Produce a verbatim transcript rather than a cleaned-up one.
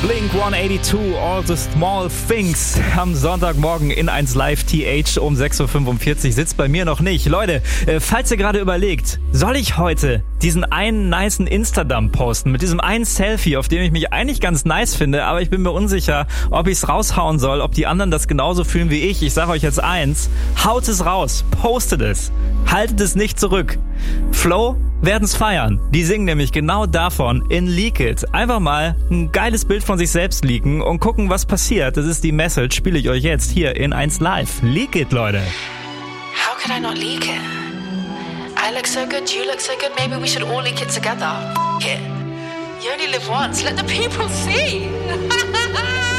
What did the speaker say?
Blink hundertzweiundachtzig, All the Small Things. Am Sonntagmorgen in eins Live T H um sechs Uhr fünfundvierzig sitzt bei mir noch nicht. Leute, äh, falls ihr gerade überlegt, soll ich heute diesen einen nicen Insta-Dump posten mit diesem einen Selfie, auf dem ich mich eigentlich ganz nice finde, aber ich bin mir unsicher, ob ich es raushauen soll, ob die anderen das genauso fühlen wie ich. Ich sage euch jetzt eins, haut es raus, postet es, haltet es nicht zurück. Flo werden's feiern. Die singen nämlich genau davon in Leak It. Einfach mal ein geiles Bild von sich selbst leaken und gucken, was passiert. Das ist die Message, spiele ich euch jetzt hier in eins Live. Leak It, Leute. How could I not leak it? I look so good, you look so good, maybe we should all leak it together. F*** it. You only live once, let the people see.